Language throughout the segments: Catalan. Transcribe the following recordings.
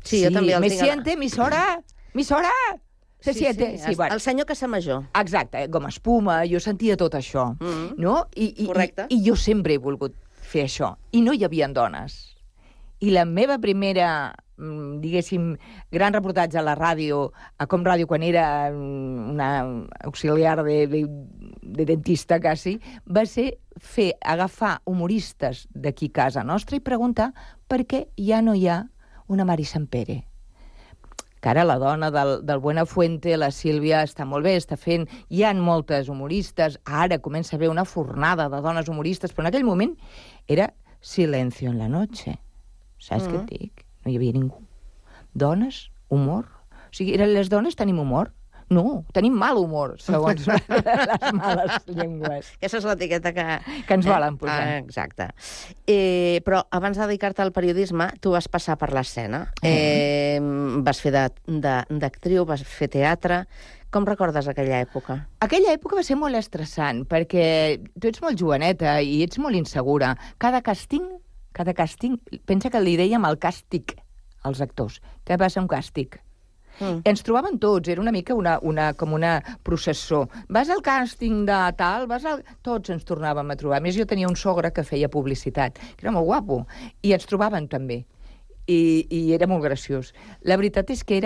Sí, jo també el ¿Me tinc... siente, emisora? ¿Emisora? Se siente? Sí, bueno. el senyor Casamajor. Exacte, com espuma, jo sentia tot això, no? Correcte. I jo sempre he volgut fer això. I no hi havia dones. I la meva primera, diguéssim, gran reportatge a la ràdio, a Com Ràdio, quan era una auxiliar de dentista, quasi, va ser agafar humoristes d'aquí a casa nostra i preguntar per què ja no hi ha una Mari Sampere. Que ara la dona del Buenafuente, la Sílvia, està molt bé, està fent... Hi ha moltes humoristes, ara comença a haver una fornada de dones humoristes, però en aquell moment era silencio en la noche. Saps què et dic? No hi havia ningú. Dones, humor... O sigui, les dones tenim humor? No, tenim mal humor, segons les males llengües. Aquesta és l'etiqueta que ens volen posar. Exacte. Però abans de dedicar-te al periodisme, tu vas passar per l'escena. Vas fer d'actriu, vas fer teatre. Com recordes aquella època? Aquella època va ser molt estressant, perquè tu ets molt joveneta i ets molt insegura. Cada càsting, pensa que li dèiem el càstig als actors. Què va ser un càstig? Ens trobaven tots, era una mica com una processó. Vas al càsting de tal, tots ens tornàvem a trobar. A més, jo tenia un sogre que feia publicitat, que era molt guapo, i ens trobaven també. I era molt graciós. La veritat és que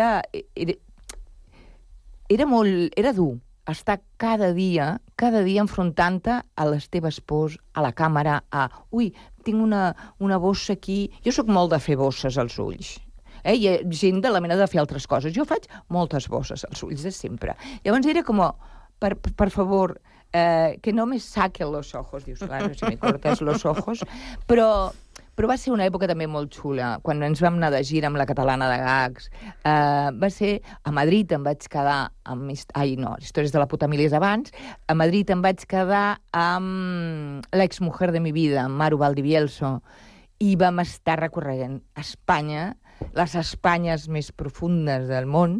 era dur estar cada dia enfrontant-te a les teves pors, a la càmera, ui, tinc una bossa aquí... Jo sóc molt de fer bosses als ulls. Hi ha gent de la mena de fer altres coses. Jo faig moltes bosses als ulls de sempre. Llavors era com, per favor, que no me saquen los ojos. Dius, claro, si me cortes los ojos. Però va ser una època també molt xula, quan ens vam anar de gira amb la Catalana de Gags. Va ser... A Madrid em vaig quedar amb... Històries de la puta Milies abans. A Madrid em vaig quedar amb l'exmujer de mi vida, amb Maru Valdivielso, i vam estar recorrent Espanya, les Espanyes més profundes del món,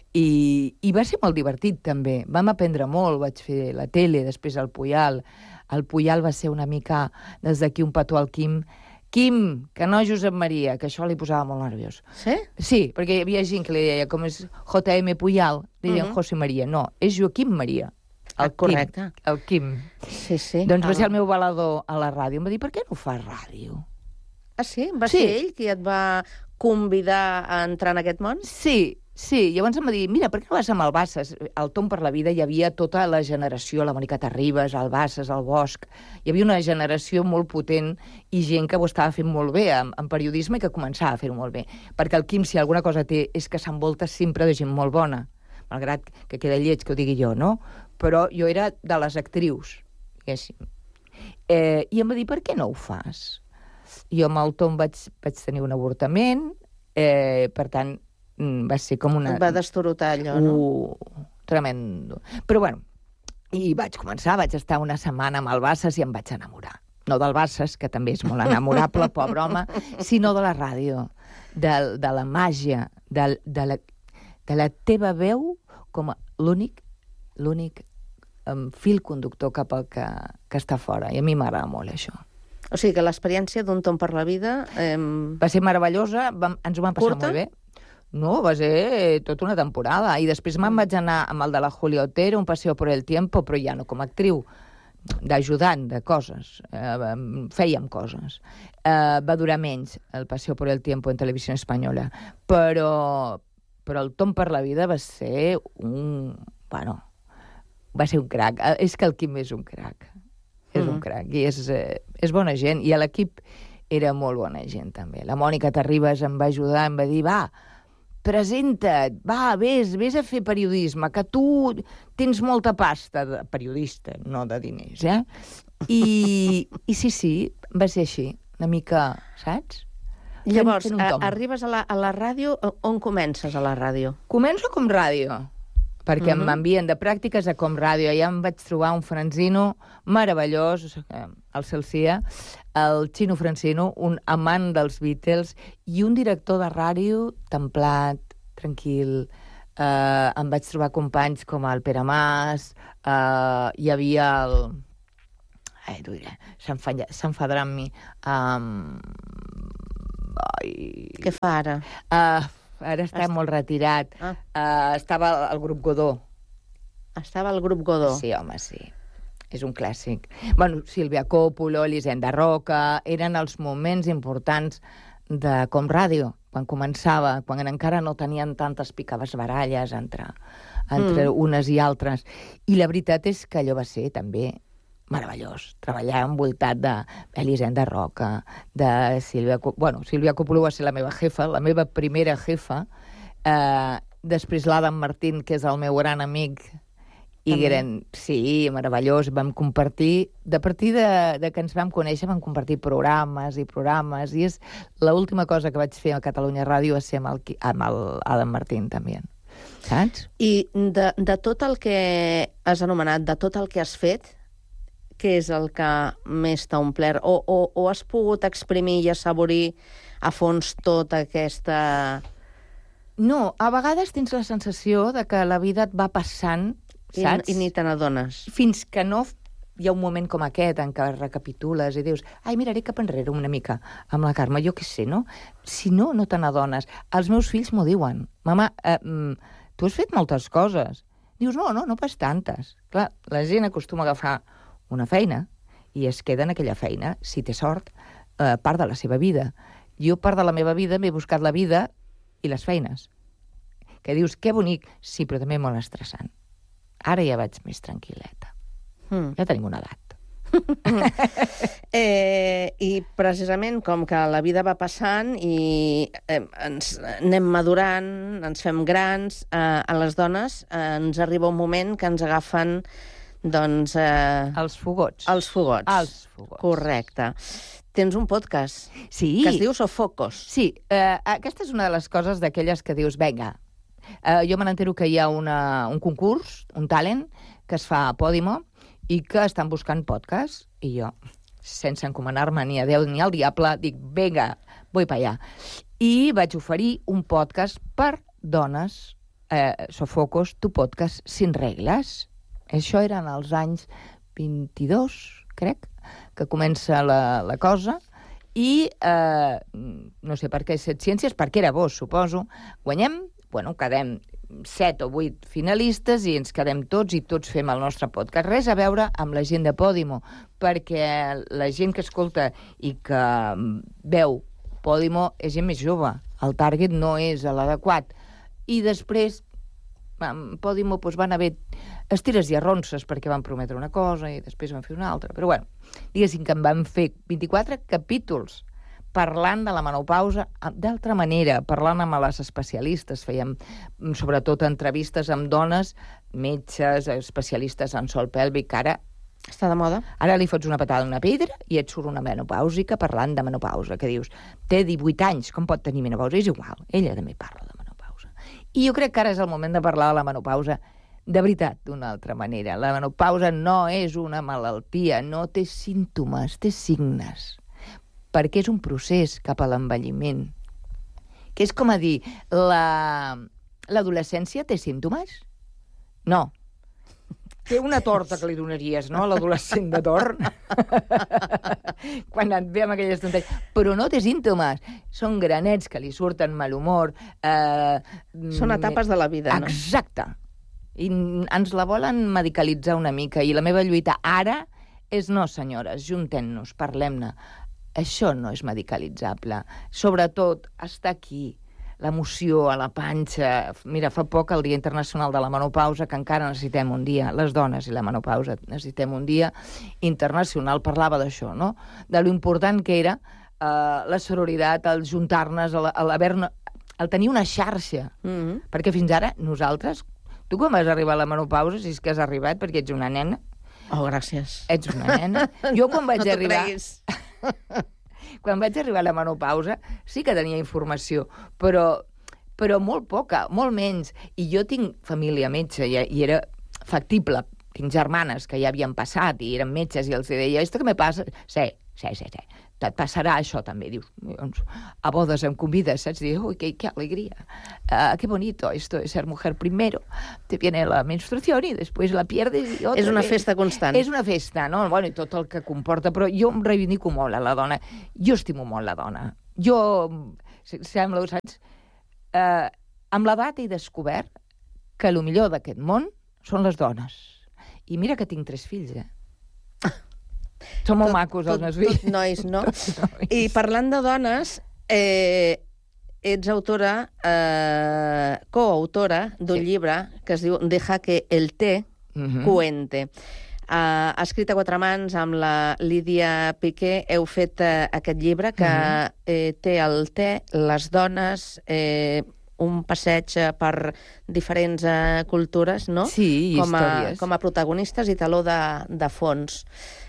i va ser molt divertit, també. Vam aprendre molt, vaig fer la tele, després el Puyal. El Puyal va ser una mica, des d'aquí un petó al Quim, que no Josep Maria, que això li posava molt nerviós. Sí? Sí, perquè hi havia gent que li deia, com és J.M. Puyal, deien José María. No, és Joaquim Maria. Correcte. El Quim. Sí. Doncs va ser el meu balador a la ràdio. Em va dir, per què no fas ràdio? Ah, sí? Va ser ell qui et va convidar a entrar en aquest món? Sí. Llavors em va dir, mira, per què no vas amb el Bassas? Al Tom per la vida hi havia tota la generació, la Mònica Terribas, el Bassas, el Bosch. Hi havia una generació molt potent i gent que ho estava fent molt bé en periodisme i que començava a fer-ho molt bé. Perquè el Quim, si alguna cosa té, és que s'envolta sempre de gent molt bona. Malgrat que queda lleig que ho digui jo, no? Però jo era de les actrius, diguéssim. I em va dir, per què no ho fas? Jo amb el Tom vaig tenir un avortament, per tant, va ser com una... Et va destorotar allò, no? Tremendo. Però bueno, i vaig estar una setmana amb el Bassas i em vaig enamorar. No del Bassas, que també és molt enamorable, pobre home, sinó de la ràdio, de la màgia, de la teva veu com l'únic fil conductor cap al que està fora. I a mi m'agrada molt això. O sigui que l'experiència d'un Tom per la vida... Va ser meravellosa, ens ho vam passar molt bé. No, va ser tota una temporada. I després me'n vaig anar amb el de la Julia Otero, un paseo por el tiempo, però ja no com a actriu, d'ajudant, de coses. Fèiem coses. Va durar menys, el paseo por el tiempo en Televisió Espanyola. Però el Tom per la vida va ser un... Bueno, va ser un crac. És que el Quim és un crac. És un crac, i és bona gent, i l'equip era molt bona gent, també. La Mònica Terribas em va ajudar, em va dir, va, presenta't, va, vés a fer periodisme, que tu tens molta pasta de periodista, no de diners, I sí, va ser així, una mica, saps? Llavors, arribes a la ràdio, on comences a la ràdio? Començo com ràdio, perquè m'envien de pràctiques a Com Ràdio. Allà em vaig trobar un Francino meravellós, el Celsia, el Xino Francino, un amant dels Beatles, i un director de ràdio templat, tranquil. Em vaig trobar companys com el Pere Mas, hi havia el... s'enfadarà amb mi. Què fa ara? ara està molt retirat. Estava al grup Godó. Estava al grup Godó. Sí, home, sí. És un clàssic. Bueno, Sílvia Coppolo, Elisenda Roca, eren els moments importants de Com Ràdio, quan començava, quan encara no tenien tantes picaves baralles entre unes i altres. I la veritat és que allò va ser també meravellós. Treballar envoltat d'Elisenda Roca, de Sílvia Coppolo. Bueno, Sílvia Coppolo va ser la meva jefa, la meva primera jefa. Després l'Adam Martín, que és el meu gran amic, i sí, meravellós, vam compartir, a partir de que ens vam conèixer, vam compartir programes, i és l'última cosa que vaig fer a Catalunya Ràdio va ser amb l'Adam Martín, també. Saps? I de tot el que has anomenat, de tot el que has fet, què és el que més t'ha omplert? O has pogut exprimir i assaborir a fons tota aquesta... No, a vegades tens la sensació de que la vida et va passant, saps? I ni te n'adones. Fins que no hi ha un moment com aquest en què recapitules i dius miraré cap enrere una mica amb la Carme, jo què sé, no? Si no, no te n'adones. Els meus fills m'ho diuen. Mama, tu has fet moltes coses. Dius, no pas tantes. Clar, la gent acostuma a agafar una feina i es queda en aquella feina, si té sort, part de la seva vida. Jo, part de la meva vida, m'he buscat la vida i les feines. Que dius, que bonic, sí, però també molt estressant. Ara ja vaig més tranquil·leta. Ja tenim una edat. I precisament com que la vida va passant i ens anem madurant, ens fem grans, a les dones ens arriba un moment que ens agafen doncs... Els fogots. Els fogots. Correcte. Tens un podcast que es diu Sofocos. Sí, aquesta és una de les coses d'aquelles que dius, vinga, jo me n'entero que hi ha un concurs, un talent, que es fa a Podimo i que estan buscant podcast, i jo, sense encomanar-me ni a Déu ni al diable, dic, vinga, voy pa allà. I vaig oferir un podcast per dones, Sofocos, tu podcast sin regles. Això eren els anys 22, crec, que comença la cosa, i no sé per què Set Ciències, perquè era bo, suposo, guanyem, quedem 7 o 8 finalistes i ens quedem tots i tots fem el nostre podcast. Res a veure amb la gent de Podimo, perquè la gent que escolta i que veu Podimo és gent més jove. El target no és l'adequat. I després Podimo van haver estires i arronses perquè van prometre una cosa i després van fer una altra. Però diguéssim que en van fer 24 capítols parlant de la menopausa d'altra manera, parlant amb les especialistes. Fèiem sobretot entrevistes amb dones, metges, especialistes en sòl pèlvic. Ara està de moda. Ara li fots una patada a una pedra i et surt una menopàusica parlant de menopausa, que dius, té 18 anys, com pot tenir menopausa? És igual, ella també parla de menopausa. I jo crec que ara és el moment de parlar de la menopausa de veritat, d'una altra manera. La menopausa no és una malaltia, no té símptomes, té signes, perquè és un procés cap a l'envelliment. Que és com a dir, l'adolescència té símptomes? No. Té una torta que li donaries, no?, a l'adolescent de torn. Quan et ve amb aquelles tonteries. Però no té símptomes. Són granets que li surten mal humor. Són etapes de la vida, no? Exacte. I ens la volen medicalitzar una mica. I la meva lluita ara és, no, senyores, juntem-nos, parlem-ne. Això no és medicalitzable. Sobretot, està aquí, l'emoció a la panxa. Mira, fa poc, el Dia Internacional de la Menopausa, que encara necessitem un dia, les dones i la menopausa necessitem un dia internacional, parlava d'això, no? De lo important que era la sororitat, el juntar-nos, el tenir una xarxa. Perquè fins ara, nosaltres, tu quan vas arribar a la menopausa, si és que has arribat perquè ets una nena... Oh, gràcies. Ets una nena. Jo quan vaig arribar... creguis. Quan vaig arribar a la menopausa sí que tenia informació, però molt poca, molt menys. I jo tinc família metge i era factible. Tinc germanes que ja havien passat i eren metges i els deia, ¿esto qué me pasa? Sí. Et passarà això també. Dius, a bodes em convides, saps? Dius, uy, qué alegría. Qué bonito esto de ser mujer primero. Te viene la menstruación y después la pierdes y otra vez. És una festa constant. És una festa, no? Bueno, i tot el que comporta, però jo em reivindico molt a la dona. Jo estimo molt la dona. Jo, sembla, saps? amb l'edat he descobert que el millor d'aquest món són les dones. I mira que tinc 3 fills, Són molt macos, els meus fills. Tot nois, no? I parlant de dones, ets autora, coautora d'un llibre que es diu Deja que el té cuente. Escrit a 4 mans amb la Lídia Piqué, heu fet aquest llibre que té el té, les dones, un passeig per diferents cultures, no? Sí, històries. Com a protagonistes i taló de fons.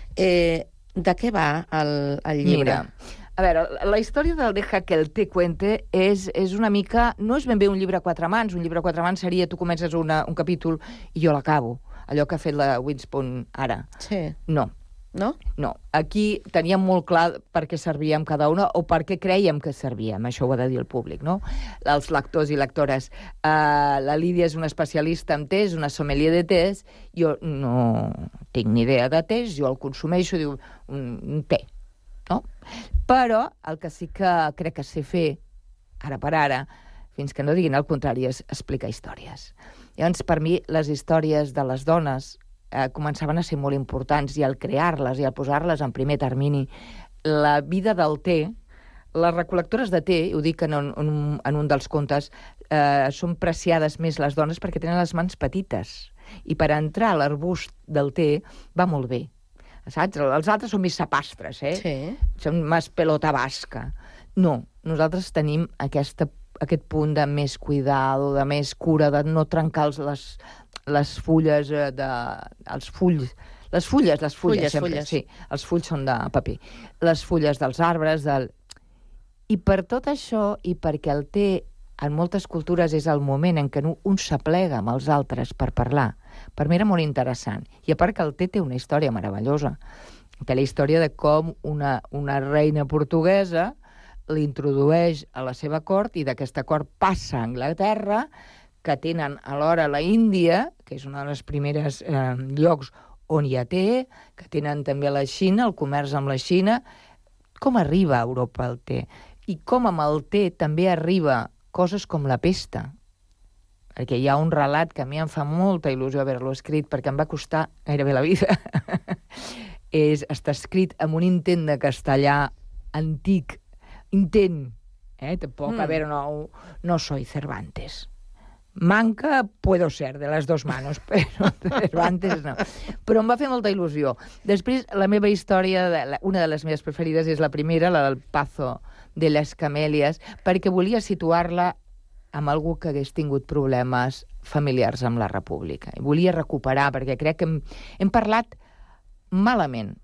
De què va el llibre? Mira, a veure, la història del Deja que el té cuente és una mica... No és ben bé un llibre a 4 mans. Un llibre a 4 mans seria tu comences un capítol i jo l'acabo. Allò que ha fet la Winspoon ara. Sí. No. No? No. Aquí teníem molt clar per què servíem cada una o per què creiem que servíem. Això ho ha de dir el públic, no? Els lectors i lectores. La Lídia és una especialista en tés, una sommelier de tés. Jo no tinc ni idea de tés, jo el consumeixo, diu un té, no? Però el que sí que crec que sé fer, ara per ara, fins que no diguin el contrari, és explicar històries. Llavors, per mi, les històries de les dones començaven a ser molt importants i al crear-les i al posar-les en primer termini. La vida del té, les recol·lectores de té, ho dic en un dels contes, són preciades més les dones perquè tenen les mans petites i per entrar a l'arbust del té va molt bé. Saps? Els altres són més sapastres, Sí. Són més pelota basca. No, nosaltres tenim aquest punt de més cuidado, de més cura, de no trencar les fulles, els fulls. Les fulles, sempre, sí. Els fulls són de paper. Les fulles dels arbres, I per tot això, i perquè el té en moltes cultures és el moment en què un s'aplega amb els altres per parlar, per mi era molt interessant. I a part que el té té una història meravellosa. Té la història de com una reina portuguesa l'introdueix a la seva cort i d'aquesta cort passa a Anglaterra, que tenen alhora la Índia, que és un dels primers llocs on hi ha té, que tenen també la Xina, el comerç amb la Xina. Com arriba a Europa el té? I com amb el té també arriba coses com la pesta. Perquè hi ha un relat que a mi em fa molta il·lusió haver-lo escrit, perquè em va costar gairebé la vida. Està escrit amb un intent de castellà antic. Intent. Tampoc, a veure, no soy Cervantes. Manca, puedo ser, de les 2 manos, però Cervantes no. Però em va fer molta il·lusió. Després, la meva història, una de les meves preferides és la primera, la del Pazo de les Camèlies, perquè volia situar-la amb algú que hagués tingut problemes familiars amb la República. I volia recuperar, perquè crec que hem parlat malament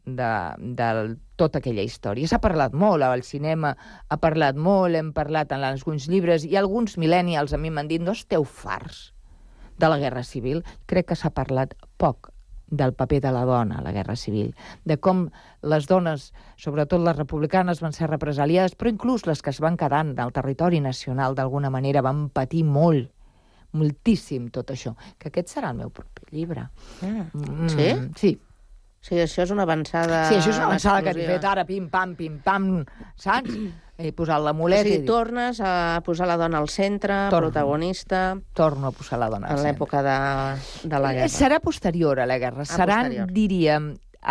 de tota aquella història. S'ha parlat molt, al cinema ha parlat molt, hem parlat en alguns llibres, i alguns millennials a mi m'han dit no esteu farts de la Guerra Civil. Crec que s'ha parlat poc del paper de la dona a la Guerra Civil, de com les dones, sobretot les republicanes, van ser represaliades, però inclús les que es van quedar al territori nacional d'alguna manera van patir molt, moltíssim tot això. Que aquest serà el meu propi llibre. Sí? Sí. Sí, això és una avançada... Sí, això és una avançada que he fet ara, pim-pam, saps? He posat la muleta... O sigui, tornes a posar la dona al centre, protagonista... Torno a posar la dona al centre. En l'època de la guerra. Serà posterior a la guerra. Seran, diríem,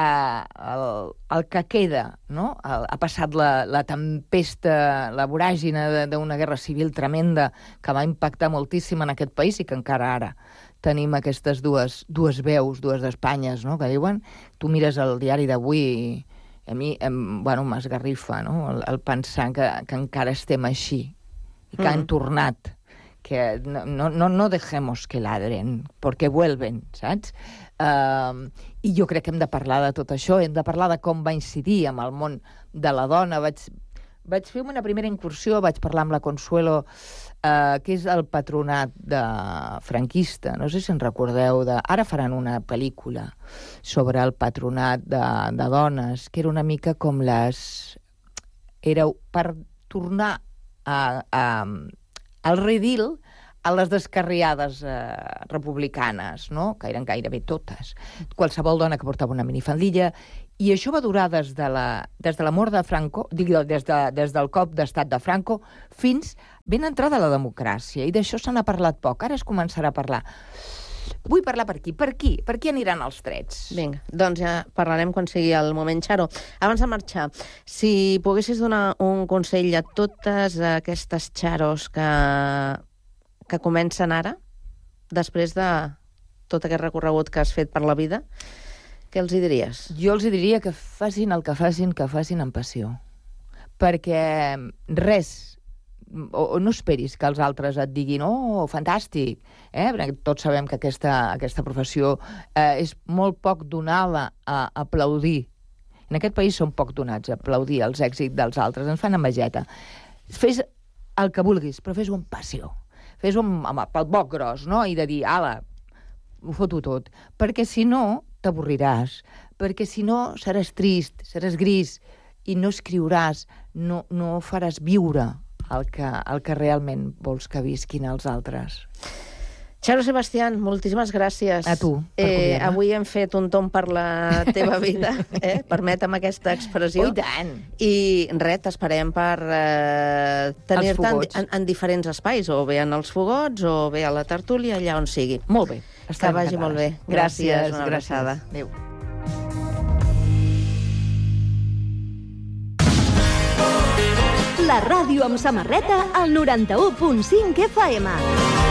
el que queda, no? Ha passat la tempesta, la voràgina d'una guerra civil tremenda que va impactar moltíssim en aquest país i que encara ara tenim aquestes dues veus, dues d'Espanyes, no?, que diuen. Tu mires el diari d'avui i a mi, m'esgarrifa, no?, el pensar que encara estem així i que han tornat, que no dejemos que ladren, porque vuelven, saps? I jo crec que hem de parlar de tot això, hem de parlar de com va incidir en el món de la dona. Vaig fer una primera incursió, vaig parlar amb la Consuelo, que és el patronat franquista. No sé si en recordeu. Ara faran una pel·lícula sobre el patronat de dones, que era una mica com era per tornar al redil a les descarriades republicanes, no?, que eren gairebé totes. Qualsevol dona que portava una minifaldilla. I això va durar des de la mort de Franco, des del cop d'estat de Franco, fins Ben entrada la democràcia, i d'això se n'ha parlat poc. Ara es començarà a parlar. Vull parlar per aquí. Per qui aniran els trets? Vinga, doncs ja parlarem quan sigui el moment. Xaro, abans de marxar, si poguessis donar un consell a totes aquestes xaros que comencen ara, després de tot aquest recorregut que has fet per la vida, què els hi diries? Jo els diria que facin el que facin amb passió. Perquè res, o no esperis que els altres et diguin oh, fantàstic, perquè tots sabem que aquesta professió és molt poc donada a aplaudir. En aquest país som poc donats a aplaudir els èxits dels altres, ens fan envejeta. Fes el que vulguis, però fes-ho amb passió. Fes-ho pel boc gros, no? I de dir, ala, ho foto tot. Perquè si no, t'avorriràs. Perquè si no, seràs trist, seràs gris, i no escriuràs, no faràs viure el que realment vols que visquin els altres. Xaro Sebastián, moltíssimes gràcies. A tu, per convidar-me. Avui hem fet un tomb per la teva vida, permetem aquesta expressió. Oh, i tant! I res, t'esperem per tenir-te en diferents espais, o bé en els fogots, o bé a la tertúlia, allà on sigui. Molt bé. Que vagi molt bé. Gràcies, una abraçada. Adéu. La ràdio amb samarreta al 91.5 FM.